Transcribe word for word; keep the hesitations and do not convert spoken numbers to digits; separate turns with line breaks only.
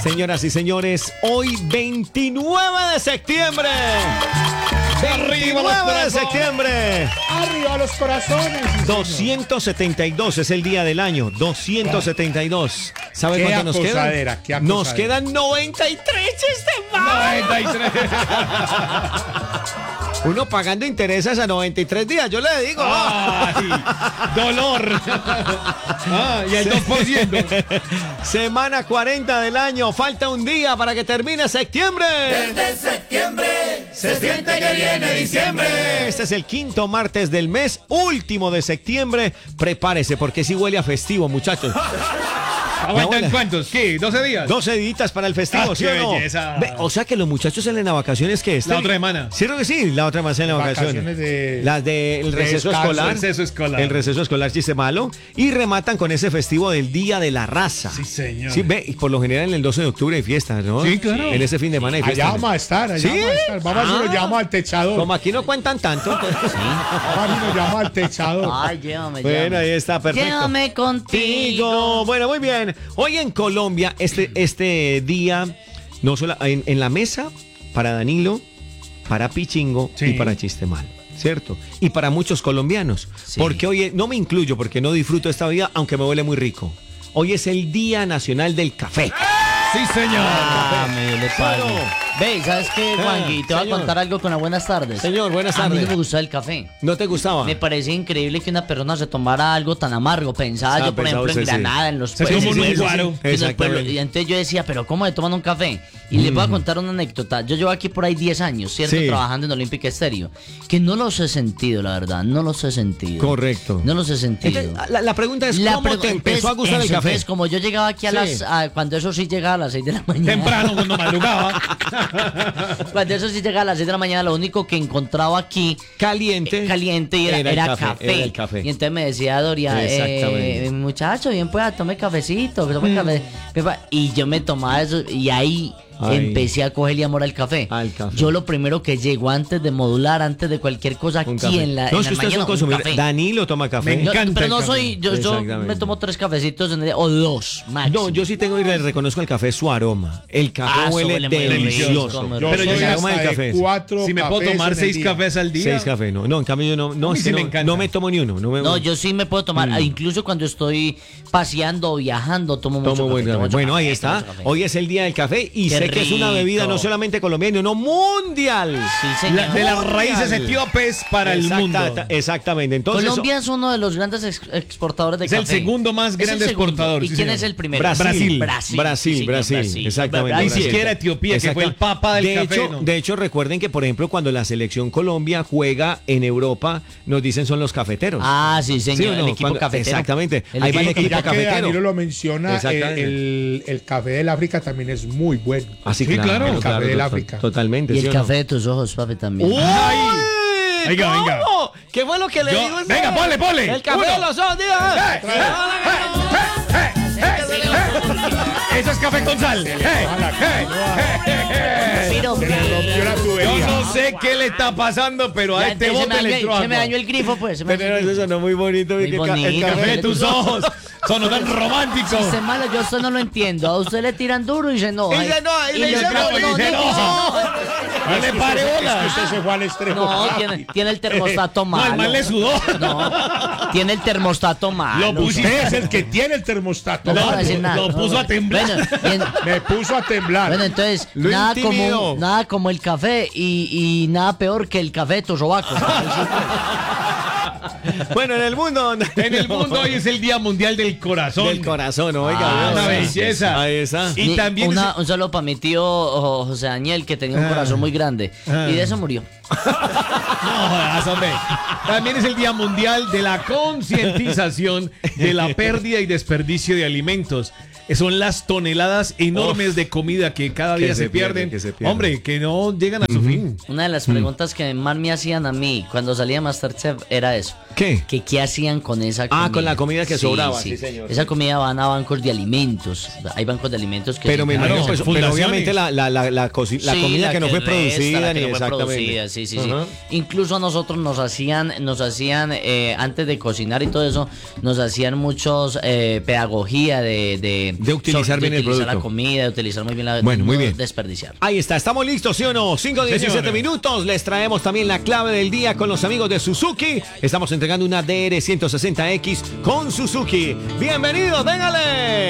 Señoras y señores, hoy veintinueve de septiembre. veintinueve de septiembre.
Arriba los corazones. Sí,
doscientos setenta y dos es el día del año. doscientos setenta y dos. ¿Sabe cuánto nos quedan?
Qué
nos quedan noventa y tres este mes.
noventa y tres.
Uno pagando intereses a noventa y tres días, yo le digo.
Ay, dolor. Ah, y el dos por ciento.
Semana cuarenta del año. Falta un día para que termine septiembre.
Desde septiembre se siente que viene diciembre.
Este es el quinto martes del mes, último de septiembre. Prepárese porque sí huele a festivo, muchachos.
¿Aguantan cuántos? ¿Qué? ¿doce días?
doce días para el festivo,
Ah,
¿sí
qué
o no?
belleza.
Ve, o sea que los muchachos salen a vacaciones, ¿qué es?
La otra semana.
¿Cierto que sí? La otra semana salen a vacaciones.
Vacaciones de-
Las del
de
receso
descanso,
escolar.
receso escolar.
El receso escolar, chiste malo. Y rematan con ese festivo del Día de la Raza.
Sí, señor.
Sí, ve, y por lo general en el doce de octubre hay fiestas, ¿no?
Sí, claro.
En ese fin de semana hay fiestas.
Allá vamos a estar, allá
¿Sí?
vamos a estar. Vamos a ver si
Ah.
nos llama al techador.
Como aquí no cuentan tanto. pues, sí.
Vamos a ver si nos llama al techador.
Ay, llévame,
Bueno,
llévame.
ahí está, perfecto.
Llévame contigo.
Bueno, muy bien. Hoy en Colombia, este, este día, no solo en, en la mesa, para Danilo, para Pichingo
Sí.
y para Chiste Malo, ¿cierto? Y para muchos colombianos.
Sí.
Porque hoy, es- no me incluyo porque no disfruto esta vida, aunque me huele muy rico. Hoy es el Día Nacional del Café.
Sí, señor.
Ah, me le
Claro.
pago. Ve, ¿sabes qué,
Ah,
Juangui? Te voy a
señor.
contar algo con las buenas tardes.
Señor, buenas
A mí
tardes.
no me gusta el café.
¿No te gustaba?
Me parece increíble que una persona se tomara algo tan amargo. Pensaba
Ah,
yo, por
pensaba
ejemplo, en
usted, sí.
Granada, en los
Se
pueblos.
como un
Sí, sí, sí,
guaro.
en el pueblo.
Exactamente.
Y entonces yo decía, ¿pero cómo se toman un café? Y les voy a contar una anécdota. Yo llevo aquí por ahí diez años, ¿cierto?
Sí.
Trabajando en Olympic Estéreo. Que no los he sentido, la verdad. No los he sentido.
Correcto.
No los he sentido.
Entonces, la, la pregunta es,
La
¿cómo
pregu-
te empezó a gustar
entonces,
el café?
entonces, como yo llegaba aquí a
Sí.
las... a- cuando eso sí llegaba a las seis de la mañana.
Temprano, cuando madrugaba.
Cuando eso sí llegaba a las seis de la mañana, lo único que encontraba aquí
Caliente.
eh, caliente y era,
Era el
era
café,
café,
era el café.
Y entonces me decía Doria,
Exactamente.
eh, muchacho, bien pues, tome cafecito, que tome café. Y yo me tomaba eso y ahí
Ay.
empecé a cogerle amor al café.
Al café.
Yo lo primero que llegó antes de modular, antes de cualquier cosa
Un
aquí
café.
en la,
no,
en
es
la
que usted es
mañana,
un consumidor.
café.
Danilo toma café.
Me
Yo-
encanta
pero
el
no
café.
soy, yo, yo
Exactamente.
me tomo tres cafecitos en el día, o dos, máximo.
No, yo sí tengo y le reconozco el café su aroma. El café
Ah, eso
huele,
huele muy
delicioso.
rico, muy
Yo
Pero
soy
yo
el
hasta
aroma del
de
café.
cuatro
Si me puedo
cafés
tomar
en el
seis
día.
cafés al día.
Seis cafés, no. No, en cambio yo no. No,
A mí
es
sí
que
me
no,
encanta.
no me tomo ni uno. No, me,
No, yo sí me puedo tomar, incluso cuando estoy paseando o viajando, tomo mucho
tomo
café,
buen
tomo
café.
mucho
Bueno,
café,
ahí
tomo
está.
mucho café.
Hoy es el día del café y
Qué
sé que es una bebida
rico.
no solamente colombiana, sino mundial.
Sí, señor.
La- de las
Mundial.
raíces etíopes para el
Exacta-
mundo.
Exactamente. Entonces,
Colombia es uno de los grandes ex- exportadores de
Es
café.
el segundo más
Es el
grande
segundo.
exportador,
¿Y
sí,
quién
señor.
es el primero?
Brasil.
Brasil,
Brasil,
sí, señor,
Brasil, exactamente,
Ni
Brasil.
siquiera Etiopía, que fue el papa del
de
café.
Hecho,
¿no?
de hecho, recuerden que, por ejemplo, cuando la selección Colombia juega en Europa, nos dicen son los cafeteros.
Ah, sí, señor,
¿Sí o no?
el equipo
Cuando-
cafetero.
Exactamente.
El
Ahí va el
equipo
Y
equipo
ya que
cafetero.
Danilo lo menciona,
Exactamente.
eh, el, el café del África también es muy bueno.
Así
Sí, claro.
El café del
to-
África.
Totalmente.
Y
¿sí
el
o no?
café de tus ojos, papi, también.
¡Uy!
Venga,
¿Cómo?
venga.
¿Qué fue lo que le
Yo-
digo? usted?
venga, ponle, ponle.
El café
Uno.
de los ojos, diga.
Eso es café con sal. Eh, eh,
Pero
Se le rompió la
Yo
tubería.
no sé qué le está pasando, pero a
Ya,
este
entonces se me
bote le
dañó-
entró
Se me
agua.
dañó el grifo, pues. Se me dañó
Pero
el
eso
grifo.
sonó muy bonito.
Muy
que ca-
bonito.
el
Café de tus ojos. Son tan románticos.
Chiste malo, yo esto no lo entiendo. A usted le tiran duro y se enoja.
Y se enoja, y le
le
dice,
no,
"No,
no,
y se
no,
enoja". No le pare
Es que
bola.
usted se fue al extremo.
No, tiene, tiene el termostato
No,
malo.
el mal le sudó.
No, tiene el termostato malo.
Lo pusiste.
Usted es el que tiene el termostato.
No le voy a
Lo-
decir nada.
lo puso a temblar.
Bueno, y en-
Me puso a temblar.
bueno, entonces,
Lo
nada
intimidó.
como, nada como el café y, y nada peor que el café de tu sobaco.
Bueno, en el mundo.
En el mundo hoy es el Día Mundial del Corazón.
Del corazón, oiga.
Ah,
Dios.
una belleza.
Ahí está.
Y
Ni-
también
una-
es-
un saludo para mi tío oh, José Daniel, que tenía un corazón muy grande. Y de eso murió.
No jodas, hombre. También es el Día Mundial de la concientización de la pérdida y desperdicio de alimentos. Son las toneladas enormes
Uf.
de comida que cada
Que
día
se
se,
pierden,
pierden.
que se pierden.
Hombre, que no llegan a su fin.
Una de las preguntas que más me hacían a mí cuando salía Masterchef era eso.
¿Qué?
Que qué hacían con esa comida.
Ah, con la comida que sobraba, sí, señor.
Esa comida van a bancos de alimentos. Hay bancos de alimentos que...
Pero me
Claro,
imagino, pues, pero
fundaciones.
obviamente la, la, la, la, cosi- la
Sí,
comida
la
que no fue
resta,
producida
la que
ni
no fue
exactamente.
producida, sí, sí,
Ajá.
sí. Incluso a nosotros nos hacían, nos hacían eh, antes de cocinar y todo eso, nos hacían muchos eh, pedagogía de, de,
De utilizar
de
bien el
utilizar la
producto.
comida, de utilizar muy bien la
Bueno, muy
no
bien.
desperdiciar.
Ahí está, estamos listos, ¿sí o no? cinco diecisiete
Señor.
minutos. Les traemos también la clave del día con los amigos de Suzuki. Estamos entregando una D R ciento sesenta X con Suzuki. Bienvenidos, véngale.